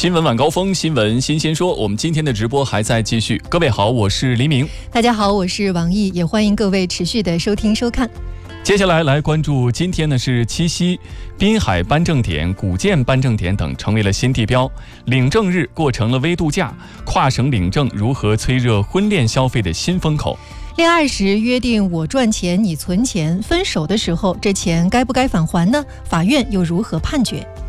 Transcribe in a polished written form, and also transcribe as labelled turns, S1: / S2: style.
S1: 新闻晚高峰，新闻新鲜说，我们今天的直播还在继续。各位好，我是黎明。
S2: 大家好，我是王毅，也欢迎各位持续的收听收看。
S1: 接下来关注今天呢是七夕，滨海颁证点、古建颁证点等成为了新地标，领证日过成了微度假，跨省领证如何催热婚恋消费的新风口。
S2: 恋爱时约定我赚钱你存钱，分手的时候这钱该不该返还呢？法院又如何判决？